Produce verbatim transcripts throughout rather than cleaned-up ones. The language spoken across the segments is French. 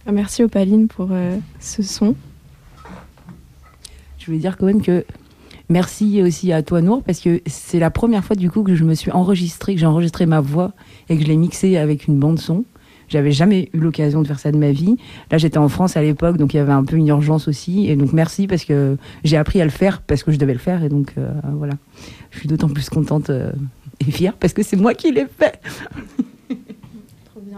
Merci Opaline pour euh, ce son. Je voulais dire quand même que merci aussi à toi Nour, parce que c'est la première fois du coup que je me suis enregistrée, que j'ai enregistré ma voix et que je l'ai mixée avec une bande son. J'avais jamais eu l'occasion de faire ça de ma vie. Là, j'étais en France à l'époque, donc il y avait un peu une urgence aussi. Et donc merci, parce que j'ai appris à le faire, parce que je devais le faire. Et donc euh, voilà, je suis d'autant plus contente euh, et fière, parce que c'est moi qui l'ai fait. Trop bien.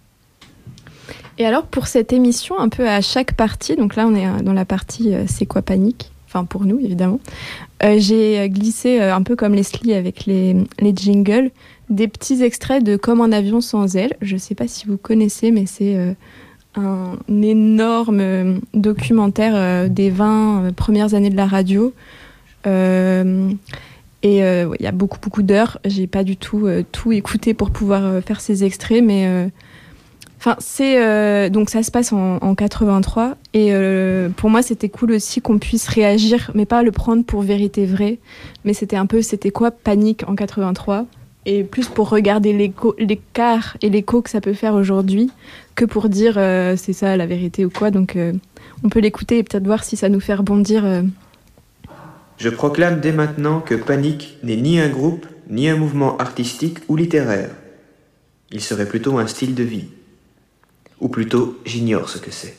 Et alors, pour cette émission, un peu à chaque partie, donc là, on est dans la partie euh, C'est quoi Panique ? Enfin, pour nous, évidemment. Euh, j'ai glissé, euh, un peu comme Leslie avec les, les jingles, des petits extraits de Comme un avion sans ailes. Je ne sais pas si vous connaissez, mais c'est euh, un énorme euh, documentaire euh, des vingt euh, premières années de la radio. Euh, et il euh, y a beaucoup, beaucoup d'heures. Je n'ai pas du tout euh, tout écouté pour pouvoir euh, faire ces extraits, mais... Euh, Enfin, c'est euh, donc ça se passe en, en quatre-vingt-trois et euh, pour moi c'était cool aussi qu'on puisse réagir, mais pas le prendre pour vérité vraie, mais c'était un peu c'était quoi Panique en quatre-vingt-trois et plus pour regarder l'écho, l'écart et l'écho que ça peut faire aujourd'hui que pour dire euh, c'est ça la vérité ou quoi. Donc euh, on peut l'écouter et peut-être voir si ça nous fait rebondir. Euh. Je proclame dès maintenant que Panique n'est ni un groupe, ni un mouvement artistique ou littéraire. Il serait plutôt un style de vie. Ou plutôt, j'ignore ce que c'est.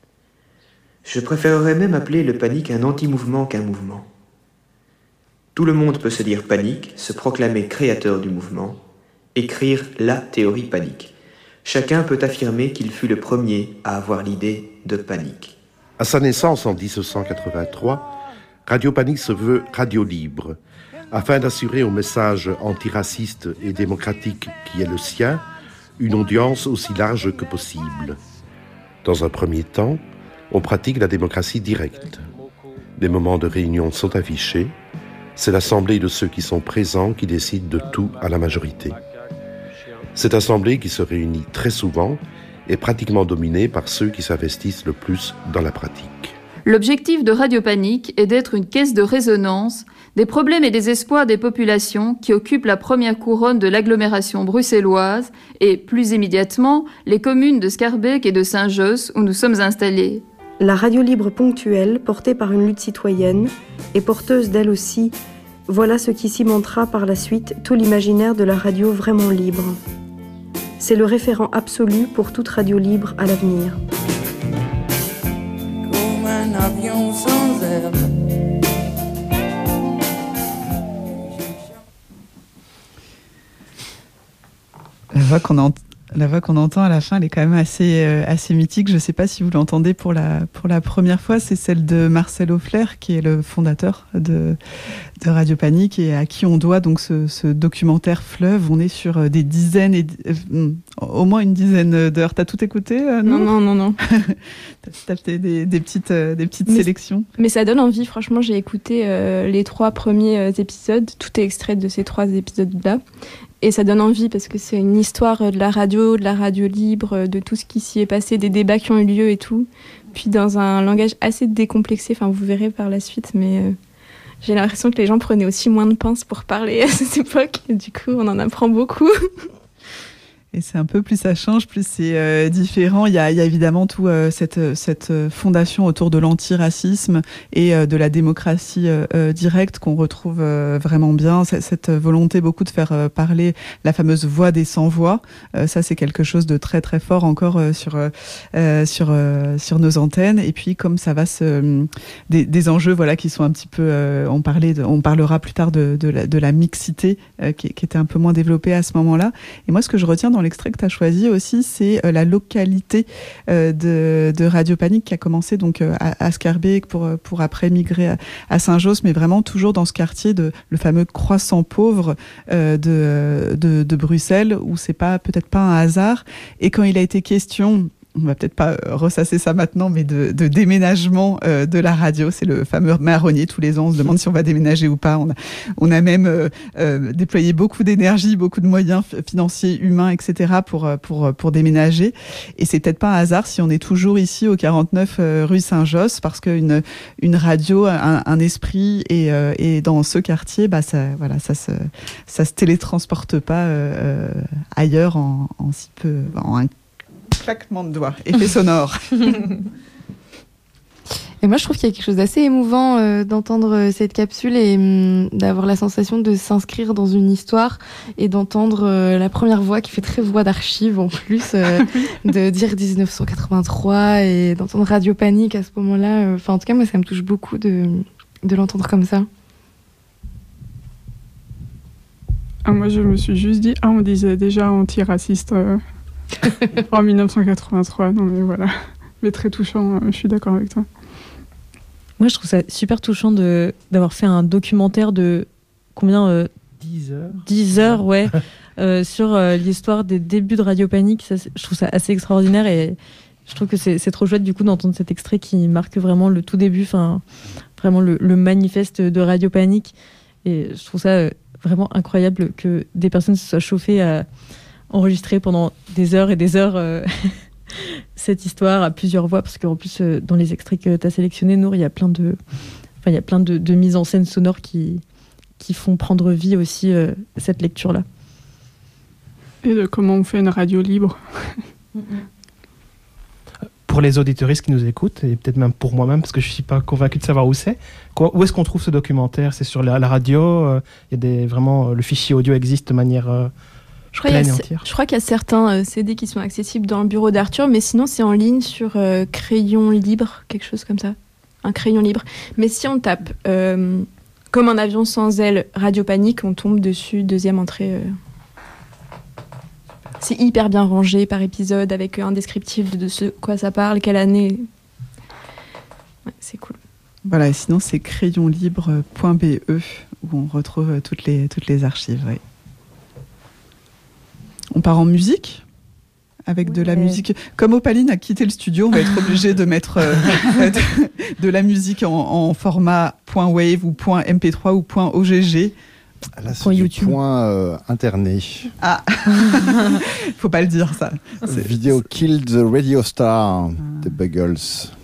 Je préférerais même appeler le panique un anti-mouvement qu'un mouvement. Tout le monde peut se dire panique, se proclamer créateur du mouvement, écrire la théorie panique. Chacun peut affirmer qu'il fut le premier à avoir l'idée de panique. À sa naissance en dix-neuf cent quatre-vingt-trois, Radio Panique se veut radio libre. Afin d'assurer au message antiraciste et démocratique qui est le sien, une audience aussi large que possible. Dans un premier temps, on pratique la démocratie directe. Des moments de réunion sont affichés. C'est l'assemblée de ceux qui sont présents qui décide de tout à la majorité. Cette assemblée, qui se réunit très souvent, est pratiquement dominée par ceux qui s'investissent le plus dans la pratique. L'objectif de Radio Panique est d'être une caisse de résonance des problèmes et des espoirs des populations qui occupent la première couronne de l'agglomération bruxelloise et, plus immédiatement, les communes de Schaerbeek et de Saint-Josse où nous sommes installés. La radio libre ponctuelle, portée par une lutte citoyenne, et porteuse d'elle aussi, voilà ce qui cimentera par la suite tout l'imaginaire de la radio vraiment libre. C'est le référent absolu pour toute radio libre à l'avenir. Comme un avion sans aile. La voix qu'on ent- la voix qu'on entend à la fin, elle est quand même assez, euh, assez mythique. Je ne sais pas si vous l'entendez pour la, pour la première fois. C'est celle de Marcel Auffler, qui est le fondateur de, de Radio Panique et à qui on doit donc ce, ce documentaire Fleuve. On est sur des dizaines, et, euh, au moins une dizaine d'heures. T'as tout écouté euh, Non, non, non, non. T'as fait des, des petites, euh, des petites mais, sélections. Mais ça donne envie. Franchement, j'ai écouté euh, les trois premiers euh, épisodes. Tout est extrait de ces trois épisodes-là. Et ça donne envie parce que c'est une histoire de la radio, de la radio libre, de tout ce qui s'y est passé, des débats qui ont eu lieu et tout. Puis dans un langage assez décomplexé, enfin vous verrez par la suite, mais euh, j'ai l'impression que les gens prenaient aussi moins de pinces pour parler à cette époque. Et du coup, on en apprend beaucoup. Et c'est un peu, plus ça change, plus c'est euh, différent. Il y a, il y a évidemment tout euh, cette, cette fondation autour de l'antiracisme et euh, de la démocratie euh, directe qu'on retrouve euh, vraiment bien. C'est, cette volonté beaucoup de faire euh, parler la fameuse voix des sans-voix. Euh, ça, c'est quelque chose de très très fort encore euh, sur euh, sur euh, sur nos antennes. Et puis comme ça va se euh, des, des enjeux, voilà, qui sont un petit peu. Euh, on parlait, de, on parlera plus tard de de la, de la mixité euh, qui, qui était un peu moins développée à ce moment-là. Et moi, ce que je retiens dans l'extrait que tu as choisi aussi, c'est euh, la localité euh, de, de Radio Panique qui a commencé donc euh, à, à Schaerbeek pour, pour après migrer à, à Saint-Josse, mais vraiment toujours dans ce quartier de le fameux croissant pauvre euh, de, de, de Bruxelles, où c'est pas, peut-être pas un hasard. Et quand il a été question, on va peut-être pas ressasser ça maintenant, mais de, de déménagement euh, de la radio, c'est le fameux marronnier. Tous les ans, on se demande si on va déménager ou pas. On a, on a même euh, euh, déployé beaucoup d'énergie, beaucoup de moyens financiers, humains, et cetera pour pour pour déménager. Et c'est peut-être pas un hasard si on est toujours ici au quarante-neuf euh, rue Saint-Josse, parce qu'une une radio, un, un esprit, et euh, et dans ce quartier, bah ça, voilà, ça se ça se télétransporte pas euh, ailleurs en, en si peu, en un Claquement de doigts, effet sonore. Et moi, je trouve qu'il y a quelque chose d'assez émouvant euh, d'entendre euh, cette capsule et hum, d'avoir la sensation de s'inscrire dans une histoire et d'entendre euh, la première voix qui fait très voix d'archive en plus, euh, de dire dix-neuf cent quatre-vingt-trois et d'entendre Radio Panique à ce moment-là. Enfin, euh, en tout cas, moi, ça me touche beaucoup de, de l'entendre comme ça. Ah, moi, je me suis juste dit, ah, on disait déjà antiraciste euh, en dix-neuf cent quatre-vingt-trois. Non, mais voilà. Mais très touchant, euh, je suis d'accord avec toi. Moi, je trouve ça super touchant de, d'avoir fait un documentaire de combien euh, dix heures. dix heures, ouais, euh, sur euh, l'histoire des débuts de Radio Panique. Ça, je trouve ça assez extraordinaire et je trouve que c'est, c'est trop chouette du coup d'entendre cet extrait qui marque vraiment le tout début, enfin vraiment le, le manifeste de Radio Panique. Et je trouve ça euh, vraiment incroyable que des personnes se soient chauffées à enregistrer pendant des heures et des heures. Euh, cette histoire à plusieurs voix, parce qu'en plus euh, dans les extraits que tu as sélectionnés, Nour, il y a plein de enfin il y a plein de, de mises en scène sonores qui, qui font prendre vie aussi euh, cette lecture là et de comment on fait une radio libre. Pour les auditeuristes qui nous écoutent et peut-être même pour moi-même, parce que je suis pas convaincu de savoir où c'est, quoi, où est-ce qu'on trouve ce documentaire? C'est sur la, la radio, il euh, y a des vraiment le fichier audio existe de manière euh, Je crois, y a, je crois qu'il y a certains euh, C D qui sont accessibles dans le bureau d'Arthur, mais sinon c'est en ligne sur euh, Crayon Libre, quelque chose comme ça. Un crayon libre. Mais si on tape euh, Comme un avion sans aile, Radio Panique, on tombe dessus, deuxième entrée. Euh... C'est hyper bien rangé par épisode, avec un descriptif de, de ce quoi ça parle, quelle année. Ouais, c'est cool. Voilà, et sinon c'est crayonlibre point b e où on retrouve toutes les, toutes les archives. Ouais. On part en musique avec ouais. de la musique. Comme Opaline a quitté le studio, on va être obligé de mettre euh, de, de la musique en, en format .wave ou .m p trois ou .ogg. Là, c'est du point euh, interné. Ah, faut pas le dire ça. C'est, Vidéo c'est... Kill the Radio Star ah. des Buggles.